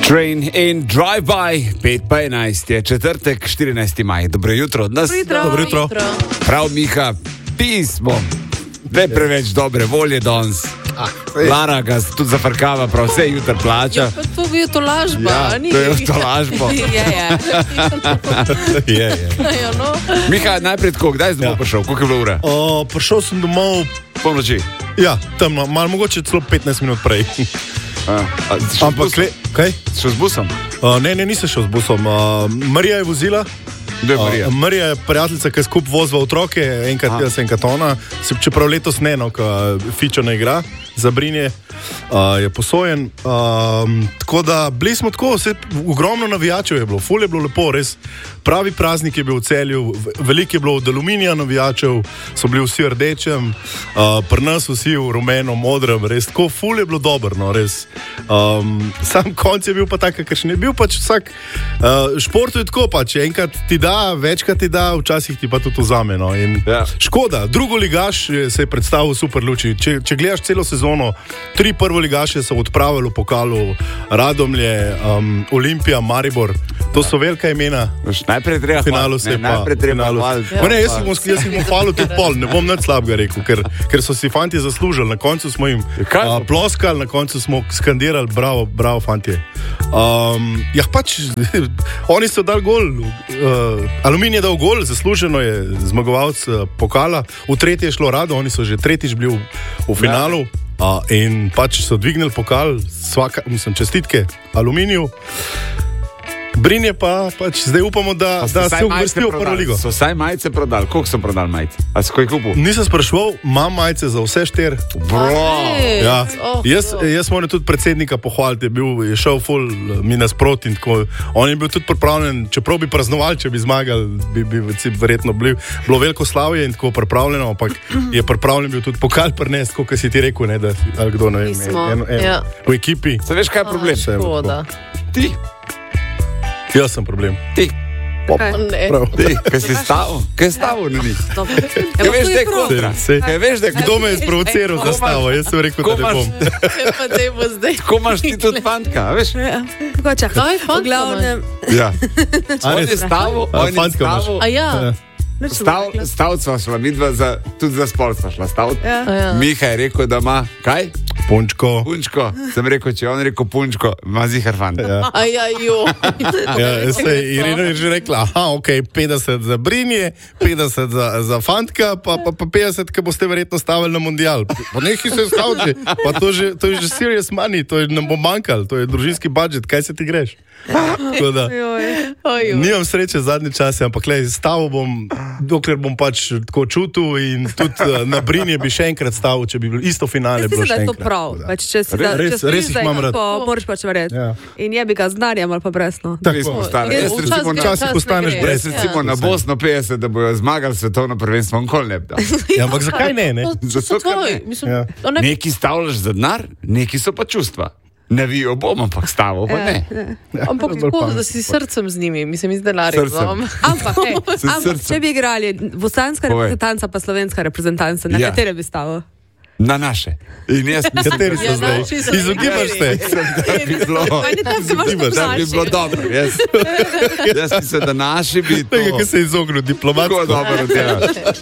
Train in Drive-by, 5:11 je četrtek, 14. maj. Dobro jutro od nas. Dobro jutro. Prav, Miha, pismo. Ne preveč dobre volje danes. Lara ga tudi zafrkava, prav vse jutro plača. Ja, pa to je to lažba. Ja, to je to lažba. Je. Miha, najprej tako, kdaj si domov prišel? Koliko je bilo ure? Prišel sem domov, Polnoči. ja, temno, malo mogoče celo 15 minut prej. Ampak, kaj? Šel z busom? Ne, nisem šel z busom. Marija je vozila. Kdo je Marija? Marija je prijateljica, ki skupaj vozva otroke, enkrat jaz, enkrat ona. Čeprav letos ne, no, Fičo ne igra za Brinje, je posojen. Tako da bili smo tako, ogromno navijačev je bilo, ful je bilo lepo, res pravi praznik je bil v Celju, veliko je bilo od aluminija navijačev, so bili vsi rdečem, pri nas vsi v rumeno, modrem, res tako, ful je bilo dobro, no, res. Sam konc je bil pa tak, kakšen je bil pač vsak, športu je tako pač, enkrat ti da, večkrat ti da, včasih ti pa tudi vzame, no, in škoda, drugoligaš se je predstavil super luči, če gledaš celo sezono, 3 prvoligaše so odpravili v pokalu, Radomlje, Olimpija, Maribor, to so velika imena. Najprej treba hvaliti. Jaz jih bom hvalil tudi pol, ne bom nič slabega rekel, ker so si fanti zaslužili, na koncu smo jim ploskali, na koncu smo skandirali, bravo fantje. Pač, oni so dali gol, Aluminij je dal gol, zasluženo je zmagovalec pokala, v tretje je šlo rado, oni so že tretjič bili v finalu. In pač so dvignili pokal, čestitke Aluminiju. Brinje pa pač zdaj upamo, da se uvrstijo v prvo ligo. So vsaj majice prodali. Koliko so prodali majice? A si kaj kupil? Nisem spraševal, imam majice za vse 4. Ja. Jaz moram tudi predsednika pohvaliti, je šel ful mi nasproti in tako. On je bil tudi pripravljen, čeprav bi praznovali, če bi zmagali, bi verjetno bilo veliko slavje in tako pripravljeno, ampak je pripravljen bil tudi pokal prinesti, kot si ti rekel, ne, da ali kdo, ne vem, v ekipi. Se veš, kaj je problem? Ti. Jaz sem problem. Ti. Ne. Kaj si stavil? Kaj je stavil na njih? Kaj veš, da je kontra? Kdo me je sprovociral za stavo? Jaz sem rekel, da ne bom. Tako imaš ti tudi fantka, veš? Tako čakaj, v glavnem. Ja. On je stavil, Stavc sva šla, midva tudi za sport sva šla stavc. Miha je rekel, da ima, kaj? Punčko. Sem rekel, če je on rekel punčko, ima zihar fant. Irina je že rekla, 50 za Brinje, 50 za fantka, pa 50, ki boste verjetno stavili na mundial. Pa nekaj se stavči, pa to je že serious money, to je nam bo manjkalo, to je družinski budžet, kaj se ti greš? Nimam sreče zadnje čase, ampak stavil bom, dokler bom pač tako čutil in tudi na Brinje bi še enkrat stavil, če bi bilo isto finale bilo še enkrat. Res jih imam rad. Moraš pač verjeti. In je bi ga z denarjem ali pa brez. Včasih postaneš brez. Recimo na Bosno 50, da bojo zmagali svetovno prvenstvo, nikoli ne bi dal. Ampak zakaj ne? Neki stavljaš za denar, neki so pa čustva. Ne vijo bom, ampak stavil pa ne. Ampak tako, da si srcem z njimi, mislim, z denarjem. Ampak, če bi igrali bosanska reprezentanca pa slovenska reprezentanca, na katere bi stavil? Na naše. In jaz mislim, kateri so zdaj? Izogibaš se. Da bi bilo dobro. Jaz mislim, da naši bi to... Tega, ki se je izognil diplomatsko. Tako dobro,